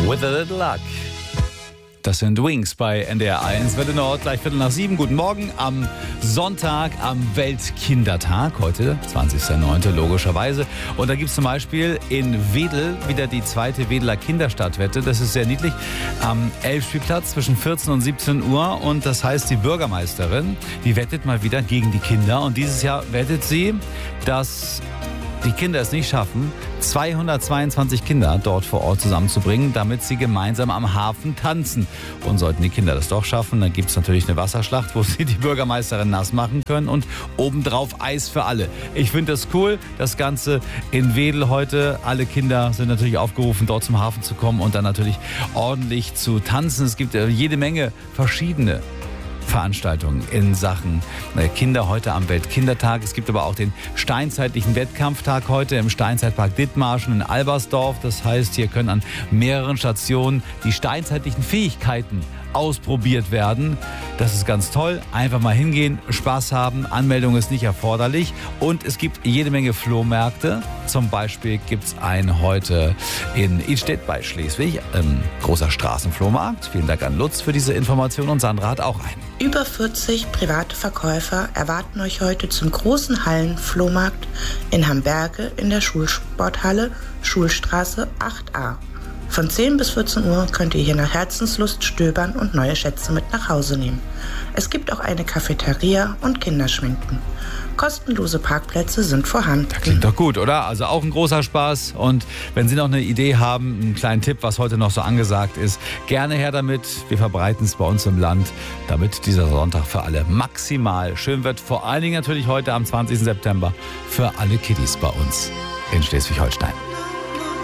With a little luck. Das sind Wings bei NDR 1. Welle Nord, gleich 6:45. Guten Morgen am Sonntag, am Weltkindertag. Heute, 20.09. logischerweise. Und da gibt es zum Beispiel in Wedel wieder die zweite Wedeler Kinderstadtwette. Das ist sehr niedlich. Am Elbspielplatz zwischen 14 und 17 Uhr. Und das heißt, die Bürgermeisterin, die wettet mal wieder gegen die Kinder. Und dieses Jahr wettet sie, dass die Kinder es nicht schaffen, 222 Kinder dort vor Ort zusammenzubringen, damit sie gemeinsam am Hafen tanzen. Und sollten die Kinder das doch schaffen, dann gibt es natürlich eine Wasserschlacht, wo sie die Bürgermeisterin nass machen können und obendrauf Eis für alle. Ich finde das cool, das Ganze in Wedel heute. Alle Kinder sind natürlich aufgerufen, dort zum Hafen zu kommen und dann natürlich ordentlich zu tanzen. Es gibt jede Menge verschiedene Veranstaltungen in Sachen Kinder heute am Weltkindertag. Es gibt aber auch den steinzeitlichen Wettkampftag heute im Steinzeitpark Dithmarschen in Albersdorf. Das heißt, hier können an mehreren Stationen die steinzeitlichen Fähigkeiten ausprobiert werden. Das ist ganz toll. Einfach mal hingehen, Spaß haben. Anmeldung ist nicht erforderlich. Und es gibt jede Menge Flohmärkte. Zum Beispiel gibt es einen heute in Idstedt bei Schleswig. Großer Straßenflohmarkt. Vielen Dank an Lutz für diese Information und Sandra hat auch einen. Über 40 private Verkäufer erwarten euch heute zum großen Hallenflohmarkt in Hamberge in der Schulsporthalle Schulstraße 8a. Von 10 bis 14 Uhr könnt ihr hier nach Herzenslust stöbern und neue Schätze mit nach Hause nehmen. Es gibt auch eine Cafeteria und Kinderschminken. Kostenlose Parkplätze sind vorhanden. Das klingt doch gut, oder? Also auch ein großer Spaß. Und wenn Sie noch eine Idee haben, einen kleinen Tipp, was heute noch so angesagt ist, gerne her damit. Wir verbreiten es bei uns im Land, damit dieser Sonntag für alle maximal schön wird. Vor allen Dingen natürlich heute am 20. September für alle Kiddies bei uns in Schleswig-Holstein.